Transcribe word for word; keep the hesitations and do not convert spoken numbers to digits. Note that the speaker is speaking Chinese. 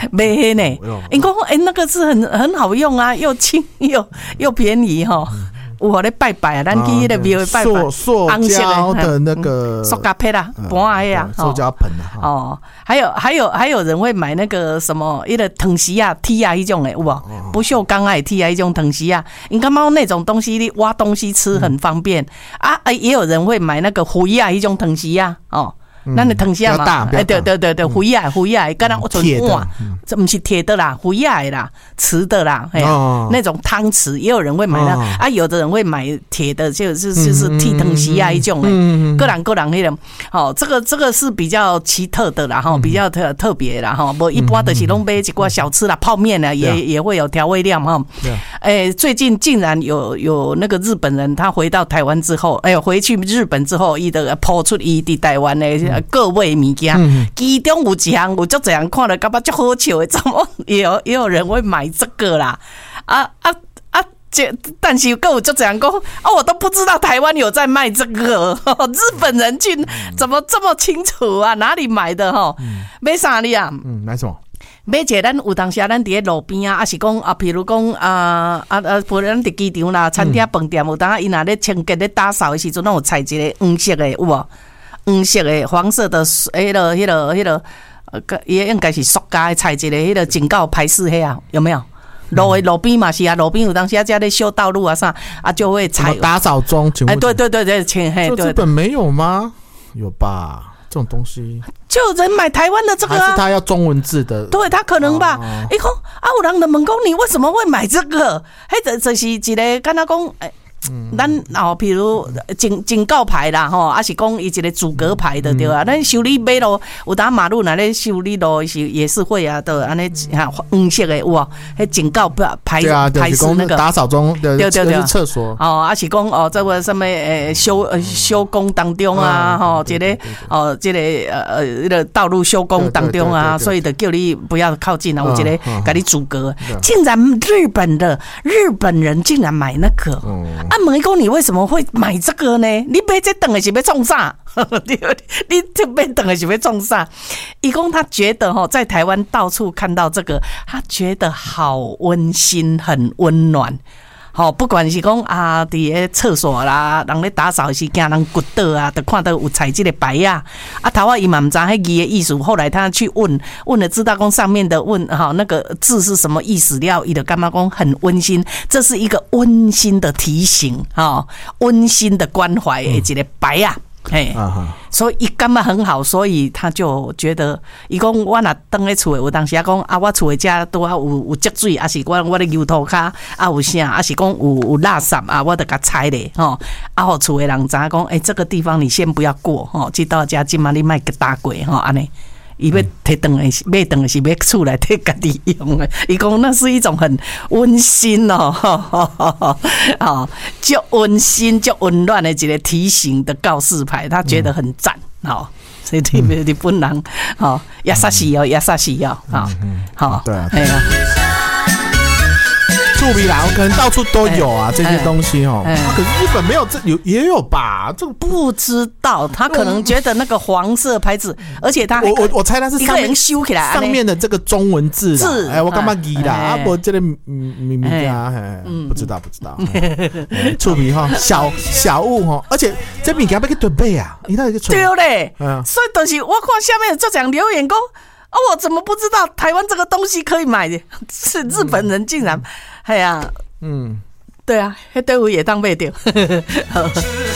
没呢。因讲哎，那个是很很好用啊，又轻又又便宜哈。我咧拜拜啊，咱去迄个庙拜拜。 塑胶的那个塑胶片啦，盘的啊， 塑胶盆啊。 哦，还有还有还有人会买那个什么一个藤席啊、梯啊一种诶，有无？不锈钢啊、梯啊一种藤席啊，你干嘛那种东西你挖东西吃很方便啊？也有人会买那个灰啊一种藤席啊，哦。咱的藤席嘛，哎，对对对对，灰啊灰啊，刚刚我从哇，这不是铁的啦，灰啊的啦，瓷的啦，哎呀，那种汤匙也有人会买的啊，有的人会买铁的，就是就是剃藤席啊一种诶，各人各人那种，哦，这个这个是比较奇特的啦，哈，比较特特别啦，哈，不一般的是拢买一挂小吃啦，泡面呢也也会有调味料哈，哎，最近竟然有有那个日本人他回到台湾之后，哎呦，回去日本之后，伊的抛出伊伫台湾的。各位物件，其中有一项我就这样看了，感觉就好笑的，怎么也有也有人会买这个啦？啊啊啊！这但是跟我就这样讲啊，我都不知道台湾有在卖这个，日本人去怎么这么清楚啊？哪里买的哈？买啥哩啊？ 嗯，买什么？ 买一个咱有当时咱伫路边啊，还是讲啊，譬如讲啊啊啊，不然伫机场啦、餐厅、饭店有当啊，伊若咧清洁咧打扫的时阵，拢有采一个黄色的，有无？黄色的、黄色的，迄个、迄个、迄个，呃，也应该是塑胶的，采一个迄个警告牌示黑啊，有没有？路的路边嘛是啊，路边有当时啊，在咧修道路啊啥啊，就会采打扫中， 哎，对对对对，请嘿， 对，日本没有吗？有吧？这种东西就有人买台湾的这个啊， 还是他要中文字的？ 对他可能吧。伊讲啊，有人就问讲你为什么会买这个？嘿，这这是一个，敢若讲哎。嗯，咱哦，譬如警警告牌啦，吼，还是讲伊一个阻隔牌的对啊。咱修理马路，有当马路那咧修理路是也是会啊，都安尼黄色的有啊，迄警告牌牌是那个打扫中，对对对，厕所哦，还是讲哦，这个什么诶修呃修工当中啊，吼，这个哦，这个呃呃个道路修工当中啊，所以就叫你不要靠近啊，有一个给你阻隔。竟然日本的日本人竟然买那个。啊，问伊讲你为什么会买这个呢？你买这等的是要创啥？你这买等的是要创啥？伊讲他觉得哈，在台湾到处看到这个，他觉得好温馨，很温暖。好，不管是讲啊，伫个厕所啦，人咧打扫是惊人骨倒啊，就看到有彩这个牌啊。啊，头啊伊嘛唔知迄字的意思，后来他去问，问了知道讲上面的问哈那个字是什么意思了，伊就感觉讲很温馨，这是一个温馨的提醒哈，温馨的关怀的一个牌啊。嘿，所以伊感觉很好，所以他就觉得，伊讲我若当咧厝诶，有当时啊讲啊，我厝诶遮拄啊有有积水，啊是我我咧油头骹啊有啥，啊是讲有有垃圾啊，我得甲拆咧吼，啊互厝诶人知影讲，诶、欸，这个地方你先不要过吼，去到家今嘛你莫给打过吼，安尼。伊要摕回来是买回来是要厝内摕家己用的，伊讲那是一种很温馨哦，哦，就温馨、就温暖的一个提醒的告示牌，他觉得很赞，哦，所以特别日本人，哦，亚萨西哦，亚萨西哦，好，好， 对啊，对啊。触鼻啦，可能到处都有啊，这些东西哦。可是日本没有，这有也有吧？这个不知道，他可能觉得那个黄色牌子，而且他我我我猜他是上面修起来， 上面的这个中文字字， 哎，我干嘛记啦？啊，我这里咪咪啊，不知道不知道。触鼻哈，小小物哈，而且这物件要去准备啊，你那个对嘞，所以就是我看下面就讲留言讲。哦，我怎么不知道台湾这个东西可以买的？是日本人竟然，哎呀，嗯，对啊，那队伍也当袂到。